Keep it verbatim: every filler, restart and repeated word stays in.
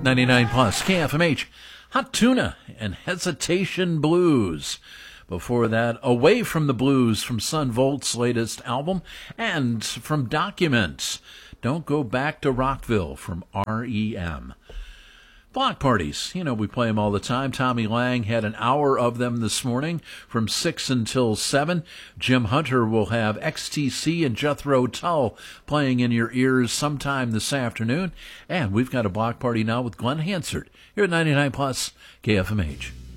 ninety-nine plus K F M H. Hot Tuna and Hesitation Blues. Before that, Away from the Blues from Son Volt's latest album, and from Documents, Don't Go Back to Rockville from R E M. Block parties, you know, we play them all the time. Tommy Lang had an hour of them this morning from six until seven. Jim Hunter will have X T C and Jethro Tull playing in your ears sometime this afternoon. And we've got a block party now with Glenn Hansard here at ninety-nine plus K F M H.